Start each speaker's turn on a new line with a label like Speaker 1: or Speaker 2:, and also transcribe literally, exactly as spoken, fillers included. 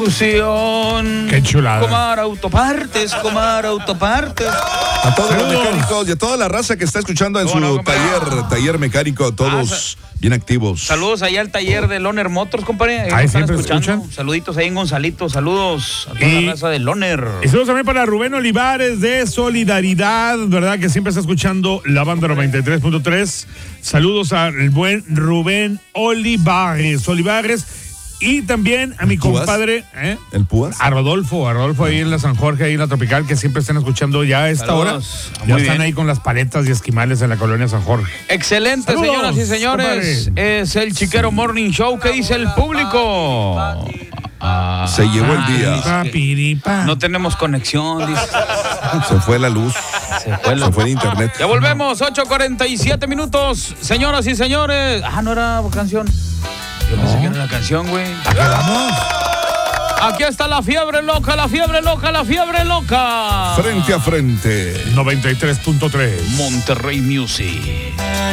Speaker 1: distribución.
Speaker 2: Qué chulada.
Speaker 1: Comar Autopartes, Comar Autopartes.
Speaker 3: A todos
Speaker 2: Saludos.
Speaker 3: los mecánicos y a toda la raza que está escuchando en
Speaker 1: No,
Speaker 3: su
Speaker 1: no, compadre.
Speaker 3: taller, taller mecánico, todos
Speaker 1: Ah,
Speaker 3: bien activos.
Speaker 1: Saludos allá al taller de Loner Motors, compadre. Ahí
Speaker 2: Ahí
Speaker 1: nos están
Speaker 2: siempre
Speaker 1: escuchando.
Speaker 2: escuchan.
Speaker 1: Saluditos ahí en Gonzalito. Saludos a toda
Speaker 2: Y-
Speaker 1: la raza de Loner.
Speaker 2: Y saludos también para Rubén Olivares de Solidaridad, ¿verdad? Que siempre está escuchando la banda noventa y tres punto tres. Saludos al buen Rubén Olivares. Olivares. Y también a mi
Speaker 3: ¿Púas?
Speaker 2: compadre, ¿eh?
Speaker 3: ¿El Púas?
Speaker 2: A Rodolfo, a Rodolfo ahí en la San Jorge, ahí en la Tropical, que siempre están escuchando ya a esta
Speaker 1: Saludos.
Speaker 2: hora.
Speaker 1: Muy
Speaker 2: Ya
Speaker 1: bien.
Speaker 2: están ahí con las paletas y esquimales en la colonia San Jorge.
Speaker 1: Excelente,
Speaker 2: Saludos,
Speaker 1: señoras y señores.
Speaker 2: compadre.
Speaker 1: Es el Chiquero Morning Show. ¿Qué dice el público? Ah,
Speaker 3: Se llevó el día.
Speaker 2: Papiripa.
Speaker 1: no tenemos conexión, dice.
Speaker 3: Se fue la luz.
Speaker 1: Se fue la-
Speaker 3: Se fue el internet.
Speaker 1: Ya volvemos, ocho cuarenta y siete minutos. Señoras y señores. Ah, no era canción. Yo pensé que era la canción, güey. Aquí está la fiebre loca, la fiebre loca, la fiebre loca.
Speaker 3: Frente a frente.
Speaker 2: noventa y tres punto tres.
Speaker 1: Monterrey Music.